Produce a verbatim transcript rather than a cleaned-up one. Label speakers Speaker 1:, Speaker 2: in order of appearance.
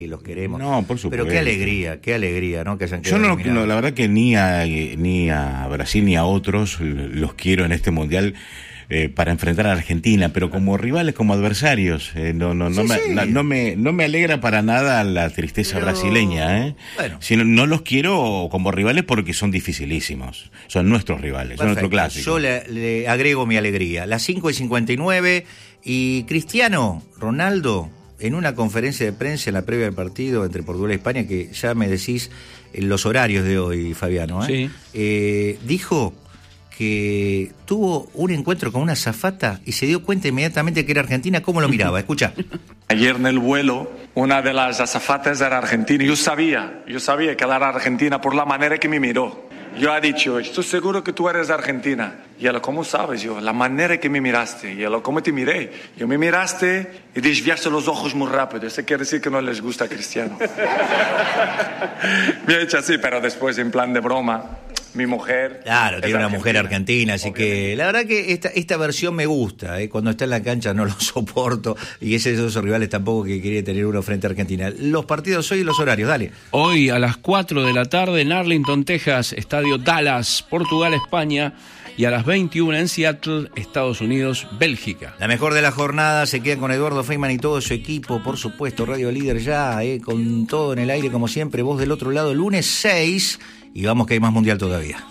Speaker 1: y los queremos.
Speaker 2: No, por supuesto.
Speaker 1: Pero qué alegría, qué alegría, ¿no? Que hayan
Speaker 2: Yo
Speaker 1: quedado
Speaker 2: no, no, la verdad que ni a, ni a Brasil ni a otros los quiero en este mundial eh, para enfrentar a Argentina, pero como rivales, como adversarios. Eh, no, no, no,
Speaker 1: sí,
Speaker 2: me,
Speaker 1: sí.
Speaker 2: no, no me, no me alegra para nada la tristeza
Speaker 1: pero...
Speaker 2: brasileña, ¿eh?
Speaker 1: Bueno.
Speaker 2: Sino, no los quiero como rivales porque son dificilísimos. Son nuestros rivales,
Speaker 1: Perfecto.
Speaker 2: son nuestro clásico.
Speaker 1: Yo le, le agrego mi alegría. Las cinco y cincuenta y nueve y Cristiano Ronaldo, en una conferencia de prensa en la previa del partido entre Portugal y España, que ya me decís en los horarios de hoy, Fabiano, ¿eh?
Speaker 3: Sí.
Speaker 1: Eh, dijo que tuvo un encuentro con una azafata y se dio cuenta inmediatamente que era argentina. ¿Cómo lo miraba? Escucha.
Speaker 4: Ayer en el vuelo, una de las azafatas era argentina. Yo sabía, yo sabía que era argentina por la manera que me miró. Yo he dicho, estoy seguro que tú eres de Argentina. Y ella, ¿cómo sabes? Yo, la manera que me miraste. Y ella, ¿cómo te miré? Yo me miraste y desviaste los ojos muy rápido. Eso quiere decir que no les gusta a Cristiano. Me ha hecho así, pero después en plan de broma. Mi mujer.
Speaker 1: Claro, tiene una
Speaker 4: argentina,
Speaker 1: mujer argentina, así obviamente. Que la verdad que esta esta versión me gusta, ¿eh? Cuando está en la cancha no lo soporto, y ese de esos rivales tampoco que quería tener uno frente a Argentina. Los partidos hoy y los horarios, dale.
Speaker 3: Hoy a las cuatro de la tarde en Arlington, Texas, Estadio Dallas, Portugal, España, y a las veintiuna en Seattle, Estados Unidos, Bélgica.
Speaker 1: La mejor de la jornada se queda con Eduardo Feynman y todo su equipo, por supuesto, Radio Líder ya, ¿eh? Con todo en el aire como siempre, vos del otro lado, lunes seis, y vamos que hay más mundial todavía.